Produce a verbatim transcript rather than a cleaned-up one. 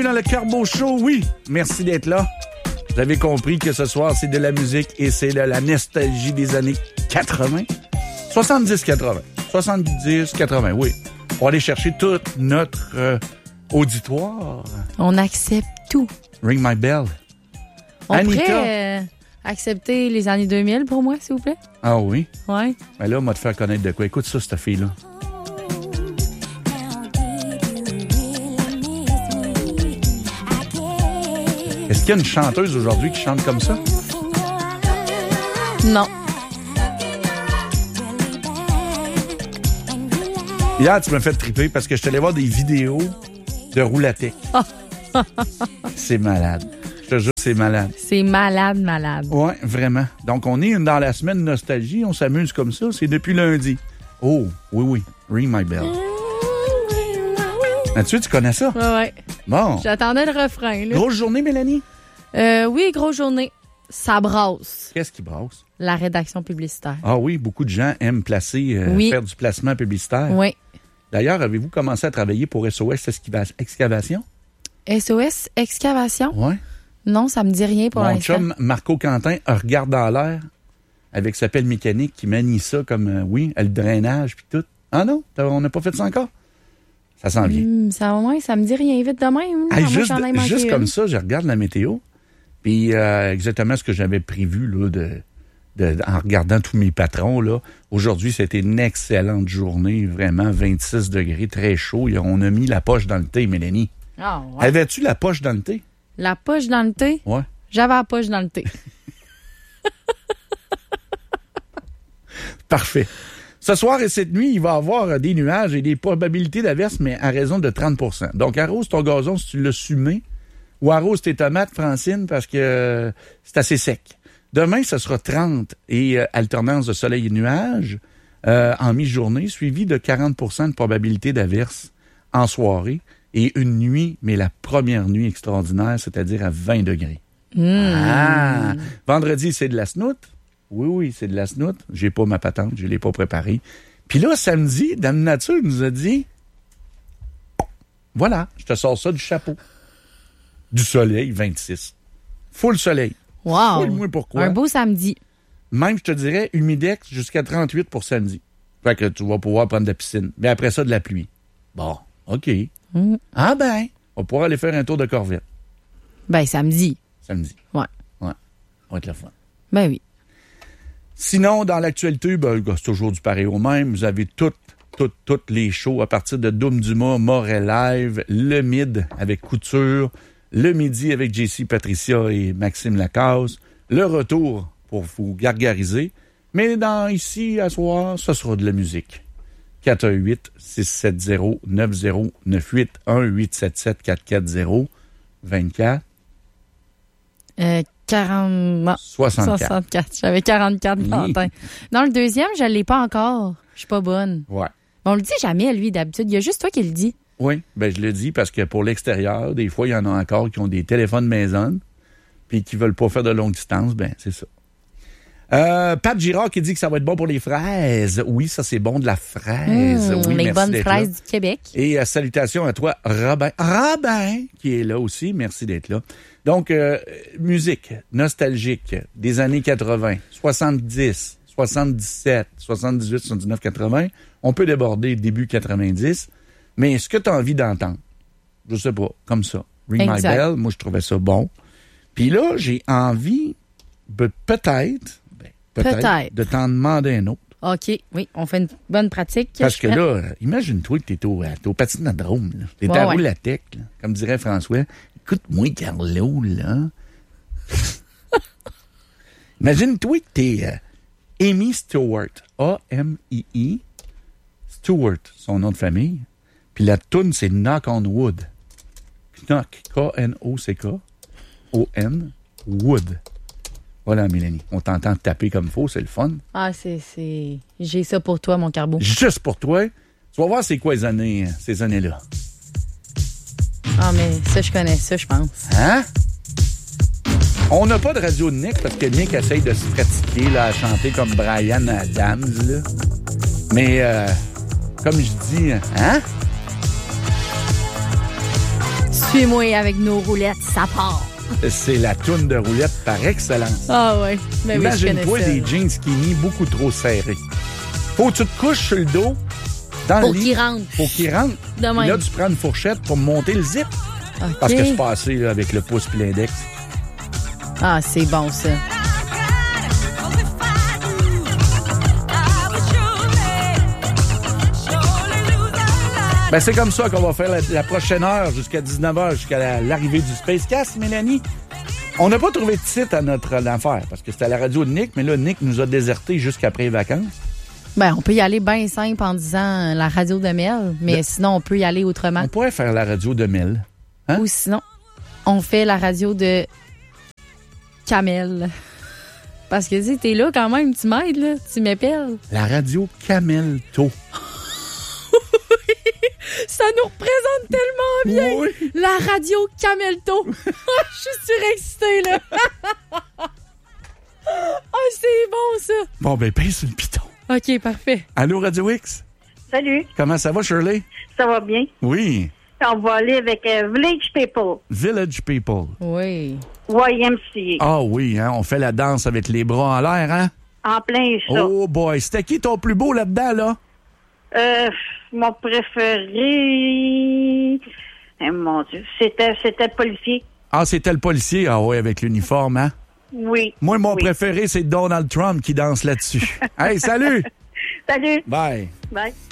bienvenue dans le Carbo Show. Oui, merci d'être là. Vous avez compris que ce soir, c'est de la musique et c'est de la nostalgie des années quatre-vingts. soixante-dix quatre-vingts. soixante-dix quatre-vingts, oui. On va aller chercher tout notre euh, auditoire. On accepte tout. Ring my bell. On Anita. pourrait euh, accepter les années deux mille pour moi, s'il vous plaît? Ah oui? Ouais. Ben là, on va te faire connaître de quoi. Écoute ça, cette fille-là. Est-ce qu'il y a une chanteuse aujourd'hui qui chante comme ça? Non. Hier, tu m'as fait triper parce que je suis allé voir des vidéos de Roulatec. C'est malade. Je te jure, c'est malade. C'est malade, malade. Oui, vraiment. Donc, on est dans la semaine nostalgie. On s'amuse comme ça. C'est depuis lundi. Oh, oui, oui. Ring my bell. Mathieu, tu connais ça? Ouais, ouais. Bon. J'attendais le refrain, là. Grosse journée, Mélanie? Euh, oui, grosse journée. Ça brasse. Qu'est-ce qui brasse? La rédaction publicitaire. Ah oui, beaucoup de gens aiment placer, euh, Oui. faire du placement publicitaire. Oui. D'ailleurs, avez-vous commencé à travailler pour S O S Esquiva- Excavation? S O S Excavation? Oui. Non, ça me dit rien pour Mon l'instant. chum Marco Quentin regarde dans l'air avec sa pelle mécanique qui manie ça comme, euh, oui, le drainage puis tout. Ah non, on n'a pas fait ça encore? Ça s'en vient. Hum, ça, ouais, ça me dit rien vite de même. Hey, Moi, juste j'en ai manqué juste une. comme ça, je regarde la météo, puis euh, exactement ce que j'avais prévu là, de, de, en regardant tous mes patrons. Là. Aujourd'hui, c'était une excellente journée, vraiment vingt-six degrés, très chaud. On a mis la poche dans le thé, Mélanie. Ah, ouais. Avais-tu la poche dans le thé? La poche dans le thé? Ouais. J'avais la poche dans le thé. Parfait. Ce soir et cette nuit, il va y avoir des nuages et des probabilités d'averse, mais à raison de trente pour cent. Donc, arrose ton gazon si tu l'as sumé, ou arrose tes tomates, Francine, parce que euh, c'est assez sec. Demain, ce sera trente et euh, alternance de soleil et nuages euh, en mi-journée, suivi de quarante pour cent de probabilité d'averse en soirée, et une nuit, mais la première nuit extraordinaire, c'est-à-dire à vingt degrés. Mmh. Ah! Vendredi, c'est de la snoute. Oui, oui, c'est de la snoute. J'ai pas ma patente, je l'ai pas préparée. Puis là, samedi, Dame Nature nous a dit, voilà, je te sors ça du chapeau. Du soleil, vingt-six. Full soleil. Wow! Full, moi, pourquoi? Un beau samedi. Même, je te dirais, humidex jusqu'à trente-huit pour samedi. Fait que tu vas pouvoir prendre de la piscine. Mais après ça, de la pluie. Bon, OK. Mmh. Ah ben, on va pouvoir aller faire un tour de corvette. Ben, samedi. Samedi. Ouais. Ouais. Ça va être le fun. Ben oui. Sinon, dans l'actualité, ben, c'est toujours du pareil au même. Vous avez toutes, toutes, toutes les shows à partir de Doom Dumas, Morel Live, le Mid avec Couture, le Midi avec J C Patricia et Maxime Lacasse, le retour pour vous gargariser. Mais dans ici, à soir, ce sera de la musique. quatre un huit, six sept zéro, neuf zéro neuf huit, un huit sept sept, quatre quatre zéro, vingt-quatre. Euh, quarante... non, soixante-quatre. soixante-quatre. J'avais quarante-quatre Valentin. Non, le deuxième, je ne l'ai pas encore. Je suis pas bonne. Ouais. On le dit jamais, lui, d'habitude. Il y a juste toi qui le dis. Oui, ben je le dis parce que pour l'extérieur, des fois, il y en a encore qui ont des téléphones maison puis qui veulent pas faire de longue distance. Ben, c'est ça. Euh, Pat Girard qui dit que ça va être bon pour les fraises. Oui, ça, c'est bon de la fraise. Mmh, oui, les merci bonnes d'être fraises là. du Québec. Et euh, salutations à toi, Robin. Robin, qui est là aussi. Merci d'être là. Donc, euh, musique nostalgique des années quatre-vingts, soixante-dix, soixante-dix-sept, soixante-dix-huit, soixante-dix-neuf, quatre-vingts. On peut déborder début quatre-vingt-dix. Mais ce que tu as envie d'entendre, je sais pas, comme ça. Ring My Exact. Bell, moi, je trouvais ça bon. Puis là, j'ai envie, be- peut-être, ben, peut-être, Peut-être. de t'en demander un autre. OK, oui, on fait une bonne pratique. Parce Je que fais- là, euh, imagine-toi que t'es au, t'es au patinodrome, là. T'es Ouais, à ouais. Roulatec, là, comme dirait François. Écoute-moi, Carlo, là. Imagine-toi que t'es euh, Amy Stewart, A M I I, Stewart, son nom de famille. Puis la toune, c'est Knock on Wood. Knock, K N O C K, O N, Wood. Voilà, Mélanie, on t'entend taper comme faux, c'est le fun. Ah, c'est, c'est... J'ai ça pour toi, mon carbo. Juste pour toi, tu vas voir c'est quoi les années, ces années-là. Ah, mais ça, je connais ça, je pense. Hein? On n'a pas de radio de Nick parce que Nick essaye de se pratiquer là, à chanter comme Bryan Adams. Là. Mais, euh, comme je dis, hein? Suis-moi avec nos roulettes, ça part. C'est la toune de roulette par excellence. Ah ouais. Ben oui, je connais Imagine-toi ça. des jeans skinny beaucoup trop serrés. Faut que tu te couches sur le dos, dans Pour le lit. qu'il rentre. Faut qu'il rentre. De même. Là, tu prends une fourchette pour monter le zip. OK. Parce que c'est passé là, avec le pouce puis l'index. Ah, c'est bon, ça. Ben, c'est comme ça qu'on va faire la, la prochaine heure jusqu'à dix-neuf heures, jusqu'à la- l'arrivée du Spacecast, Mélanie. On n'a pas trouvé de site à notre affaire parce que c'était à la radio de Nick, mais là, Nick nous a désertés jusqu'après les vacances. Ben, on peut y aller bien simple en disant la radio de Mel, mais Ben, sinon, on peut y aller autrement. On pourrait faire la radio de Mel. Hein? Ou sinon, on fait la radio de Kamel. Parce que, tu sais, t'es là quand même, tu m'aides, là, tu m'appelles. La radio Camelto. Ça nous représente tellement bien. Oui. La radio Camelto. Je suis surexcitée, là. Ah, c'est bon, ça. Bon, ben, pince une piton. OK, parfait. Allô, Radio X? Salut, Comment ça va, Shirley? ça va bien? Oui. On va aller avec euh, Village People, Village People. Oui. Y M C A, Ah oui, hein, on fait la danse avec les bras en l'air, hein? en plein ça. Oh boy, c'était qui ton plus beau là-dedans, là? Euh, mon préféré... Eh, mon Dieu, c'était, c'était le policier. Ah, c'était le policier. Ah oui, avec l'uniforme, hein? Oui. Moi, mon oui. préféré, c'est Donald Trump qui danse là-dessus. Hey, salut! Salut, Bye! bye.